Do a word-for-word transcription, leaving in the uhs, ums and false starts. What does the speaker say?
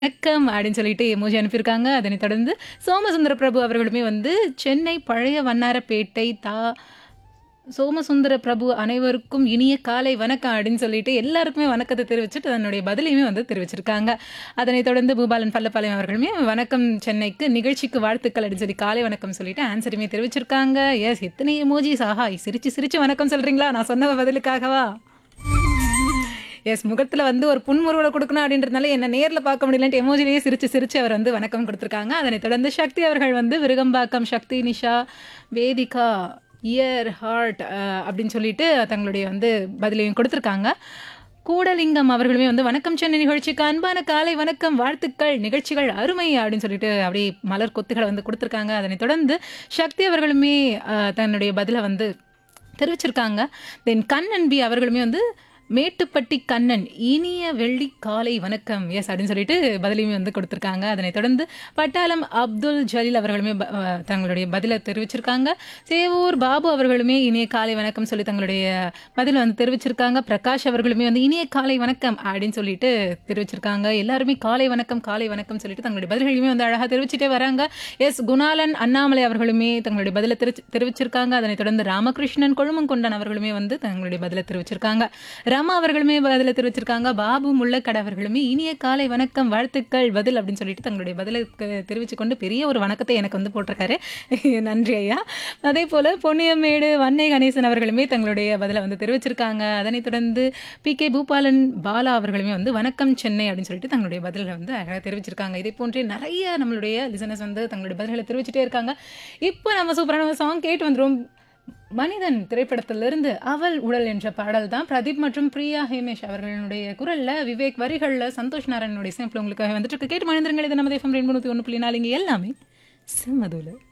வணக்கம் அப்படின்னு சொல்லிட்டு எமோஜி அனுப்பியிருக்காங்க. அதனைத் தொடர்ந்து சோமசுந்தர பிரபு அவர்களுமே வந்து சென்னை பழைய வண்ணாரப்பேட்டை தா சோமசுந்தர பிரபு அனைவருக்கும் இனிய காலை வணக்கம் அப்படின்னு சொல்லிட்டு எல்லாருக்குமே வணக்கத்தை தெரிவிச்சுட்டு தன்னுடைய பதிலையுமே வந்து தெரிவிச்சிருக்காங்க. அதனைத் தொடர்ந்து பூபாலன் பள்ளப்பாளையம் அவர்களுமே வணக்கம் சென்னைக்கு நிகழ்ச்சிக்கு வாழ்த்துக்கள் அப்படின்னு சொல்லி காலை வணக்கம் சொல்லிட்டு ஆன்சருமே தெரிவிச்சிருக்காங்க. எஸ் எத்தனை எமோஜிஸ் ஆஹா சிரிச்சு சிரிச்சு வணக்கம் சொல்றீங்களா நான் சொன்ன பதிலுக்காகவா? எஸ் முகத்தில் வந்து ஒரு புன்முறுவலை கொடுக்கணும் அப்படின்றதுனால என்ன நேரில் பார்க்க முடியலன்ட்டு எமோஜிலேயே சிரிச்சு சிரிச்சு அவர் வந்து வணக்கம் கொடுத்துருக்காங்க. அதனைத் தொடர்ந்து சக்தி அவர்கள் வந்து விருகம்பாக்கம் சக்தி நிஷா வேதிகா இயர் ஹார்ட் அப்படின்னு சொல்லிட்டு தங்களுடைய வந்து பதிலையும் கொடுத்துருக்காங்க. கூடலிங்கம் அவர்களுமே வந்து வணக்கம் சென்னை நிகழ்ச்சிக்கு அன்பான காலை வணக்கம் வாழ்த்துக்கள் நிகழ்ச்சிகள் அருமை அப்படின்னு சொல்லிட்டு அப்படியே மலர் கொத்துகளை வந்து கொடுத்துருக்காங்க. அதனைத் தொடர்ந்து சக்தி அவர்களுமே அஹ், தன்னுடைய பதிலை வந்து தெரிவிச்சிருக்காங்க. தென் கண்ணன்பி அவர்களுமே வந்து மேட்டுப்பட்டி கண்ணன் இனிய வெள்ளி காலை வணக்கம் எஸ் அப்படின்னு சொல்லிட்டு பதிலையுமே வந்து கொடுத்துருக்காங்க. அதனைத் தொடர்ந்து பட்டாளம் அப்துல் ஜலீல் அவர்களுமே ப- அஹ் தங்களுடைய பதிலை தெரிவிச்சிருக்காங்க. சேவூர் பாபு அவர்களுமே இனிய காலை வணக்கம் சொல்லி தங்களுடைய பதிலை வந்து தெரிவிச்சிருக்காங்க. பிரகாஷ் அவர்களுமே வந்து இனிய காலை வணக்கம் அப்படின்னு சொல்லிட்டு தெரிவிச்சிருக்காங்க. எல்லாருமே காலை வணக்கம் காலை வணக்கம் சொல்லிட்டு தங்களுடைய பதில்களையுமே வந்து அழகாக தெரிவிச்சுட்டே வராங்க. எஸ் குணாலன் அண்ணாமலை அவர்களுமே தங்களுடைய பதிலை தெரிவிச்சு- தெரிவிச்சிருக்காங்க. அதனைத் தொடர்ந்து ராமகிருஷ்ணன் கொழுமங்கொண்டன் அவர்களுமே வந்து தங்களுடைய பதிலை தெரிவிச்சிருக்காங்க. ரமா அவர்களுமே பதில தெரிவிச்சிருக்காங்க. பாபு முள்ளக்கடை அவர்களுமே இனிய காலை வணக்கம் வாழ்த்துக்கள் பதில் அப்படின்னு சொல்லிட்டு தங்களுடைய பதிலை க- தெரிவிச்சு கொண்டு பெரிய ஒரு வணக்கத்தை எனக்கு வந்து போட்டிருக்காரு. நன்றி ஐயா. அதே போல பொன்னியம்மேடு வன்னை கணேசன் அவர்களுமே தங்களுடைய பதிலை வந்து தெரிவிச்சிருக்காங்க. அதனைத் தொடர்ந்து பி கே பூபாலன் பாலா அவர்களுமே வந்து வணக்கம் சென்னை அப்படின்னு சொல்லிட்டு தங்களுடைய பதிலை வந்து அழகாக தெரிவிச்சிருக்காங்க. இதே போன்றே நிறைய நம்மளுடைய லிசனர்ஸ் வந்து தங்களுடைய பதில்களை தெரிவிச்சுட்டே இருக்காங்க. இப்போ நம்ம சூப்பரான சாங் கேட்டு வந்துரும். மனிதன் திரைப்படத்திலிருந்து அவள் உடல் என்ற பாடல் தான் பிரதீப் மற்றும் பிரியா ஹேமேஷ் அவர்களுடைய குரல்ல விவேக் வரிகள்ல சந்தோஷ் நாராயணனுடைய இசையமைப்புல உங்களுக்காக வந்துட்டு இருக்கு. கேட்டு மனிதர்கள் இது நமது எஃப்எம் ரெண்டு ஒன்று புள்ளி நாலு இங்க எல்லாமே செம்மதுல